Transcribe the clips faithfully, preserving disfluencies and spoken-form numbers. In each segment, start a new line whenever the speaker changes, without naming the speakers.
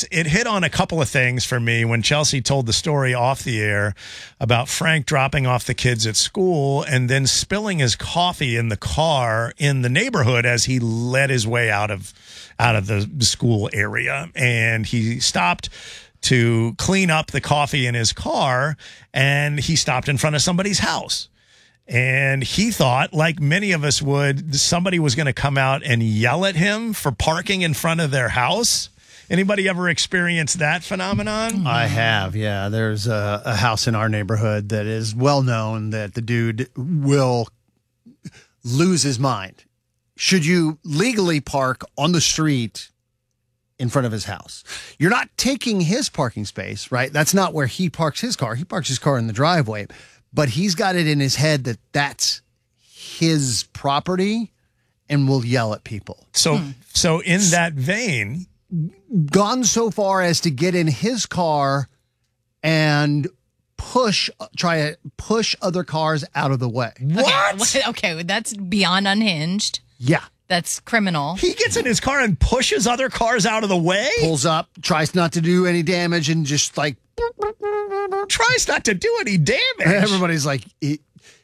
it's it hit on a couple of things for me when Chelsea told the story off the air about Frank dropping off the kids at school and then spilling his coffee in the car in the neighborhood as he led his way out of out of the school area. And he stopped to clean up the coffee in his car, and he stopped in front of somebody's house. And he thought, like many of us would, somebody was going to come out and yell at him for parking in front of their house. Anybody ever experienced that phenomenon?
I have, yeah. There's a, a house in our neighborhood that is well known that the dude will lose his mind. Should you legally park on the street in front of his house? You're not taking his parking space, right? That's not where he parks his car. He parks his car in the driveway. But he's got it in his head that that's his property and will yell at people.
So, hmm. so in that vein,
gone so far as to get in his car and push, try to push other cars out of the way.
What?
Okay, okay, that's beyond unhinged.
Yeah.
That's criminal.
He gets in his car and pushes other cars out of the way?
Pulls up, tries not to do any damage, and just like...
tries not to do any damage.
Everybody's like... It,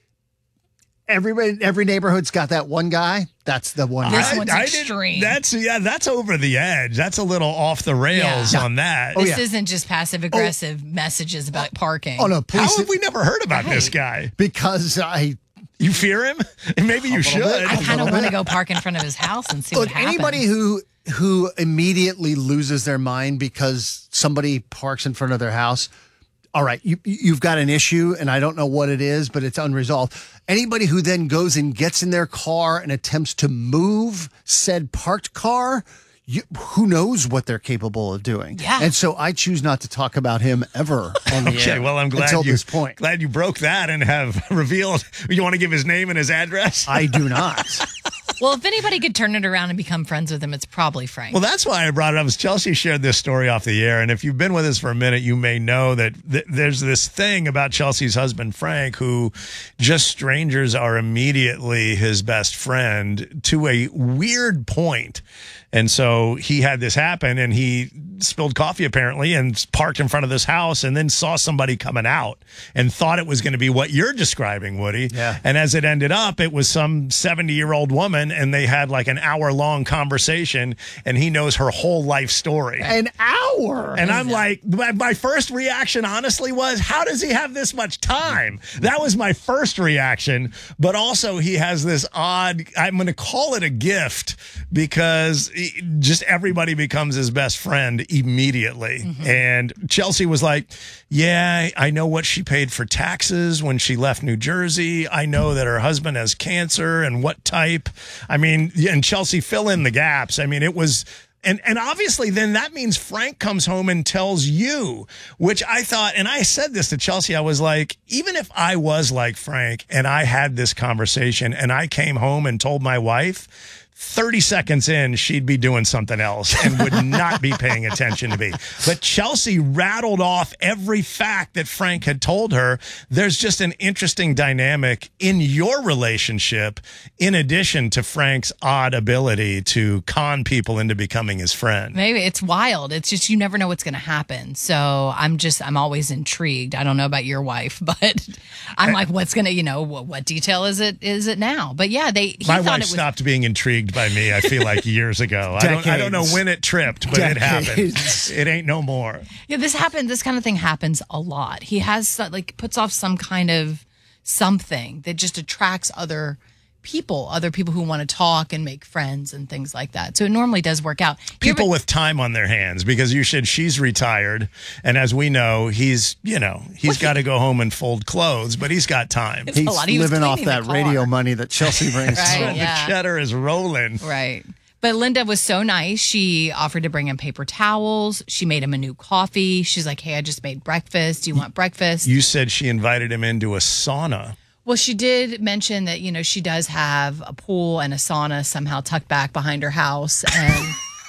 Everybody, every neighborhood's got that one guy. That's the one.
This
guy.
one's
I, I
extreme.
That's yeah. That's over the edge. That's a little off the rails
Yeah.
on that.
Oh,
This
yeah.
isn't just passive aggressive oh. messages about parking.
Oh no!
How
Police,
have we never heard about this guy?
because I
You fear him? And maybe you should.
bit.
I kind of want to go park in front of his house and see
look
what happens.
anybody who who immediately loses their mind because somebody parks in front of their house. All right, you, you've got an issue, and I don't know what it is, but it's unresolved. Anybody who then goes and gets in their car and attempts to move said parked car, you, who knows what they're capable of doing?
Yeah.
And so I choose not to talk about him ever on the
Okay,
air
well, I'm glad
until
you
this point.
glad you broke that and have revealed. You want to give his name and his address?
I do not.
Well, if anybody could turn it around and become friends with him, it's probably Frank.
Well, that's why I brought it up. Is Chelsea shared this story off the air, and if you've been with us for a minute, you may know that th- there's this thing about Chelsea's husband, Frank, who just strangers are immediately his best friend to a weird point. And so he had this happen, and he spilled coffee apparently and parked in front of this house and then saw somebody coming out and thought it was going to be what you're describing, Woody.
Yeah.
And as it ended up, it was some seventy-year-old woman, and they had like an hour-long conversation, and he knows her whole life story.
An hour.
And I'm like, my, my first reaction, honestly, was, how does he have this much time? That was my first reaction. But also, he has this odd, I'm going to call it a gift, because he, just everybody becomes his best friend immediately. Mm-hmm. And Chelsea was like, yeah, I know what she paid for taxes when she left New Jersey. I know that her husband has cancer and what type. I mean, and Chelsea, fill in the gaps. I mean, it was... And and obviously then that means Frank comes home and tells you, which I thought, and I said this to Chelsea, I was like, even if I was like Frank and I had this conversation and I came home and told my wife, thirty seconds in, she'd be doing something else and would not be paying attention to me. But Chelsea rattled off every fact that Frank had told her. There's just an interesting dynamic in your relationship, in addition to Frank's odd ability to con people into becoming his friend.
Maybe it's wild. It's just you never know what's going to happen. So I'm just I'm always intrigued. I don't know about your wife, but I'm like, what's going to, you know, what, what detail is it is it now? But yeah, they he
My
thought
wife
it was,
stopped being intrigued by me, I feel like, years ago. I don't, I don't know when it tripped, but
Decades.
it happened. It ain't no more.
Yeah, this happened. This kind of thing happens a lot. He has like puts off some kind of something that just attracts other people, other people who want to talk and make friends and things like that. So it normally does work out.
People
Ever,
with time on their hands, because you said she's retired, and as we know, he's you know he's got to go home and fold clothes, but he's got time.
It's
He's
a lot. He was
living off
cleaning
that
the car.
radio money that Chelsea brings.
Right.
The
yeah.
cheddar is rolling.
Right. But Linda was so nice. She offered to bring him paper towels. She made him a new coffee. She's like, hey, I just made breakfast. Do you want breakfast?
You said she invited him into a sauna.
Well, she did mention that, you know, she does have a pool and a sauna somehow tucked back behind her house. And,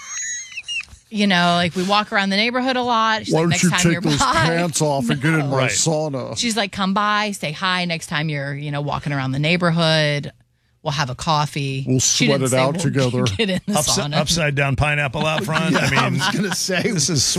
you know, like we walk around the neighborhood a lot. She's
Why
like,
don't
next
you
time
take
you're
those
by.
pants off and get in my
Right.
sauna?
She's like, come by, say hi next time you're, you know, walking around the neighborhood. We'll have a coffee.
We'll
She
sweat
didn't
it
say
out
we'll
together.
Get in the
Upside,
sauna.
upside down pineapple out front.
Yeah,
I mean,
I was going to say.
this is